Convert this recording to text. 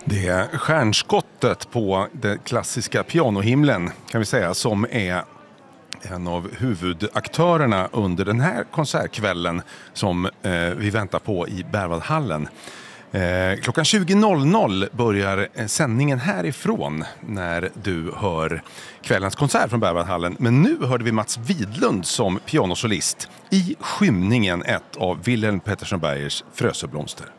Det är stjärnskottet på den klassiska pianohimlen kan vi säga, som är en av huvudaktörerna under den här konsertkvällen som vi väntar på i Berwaldhallen. Klockan 20.00 börjar sändningen härifrån när du hör kvällens konsert från Berwaldhallen. Men nu hörde vi Mats Widlund som pianosolist i skymningen, ett av Wilhelm Petersson Bergers Frösöblomster.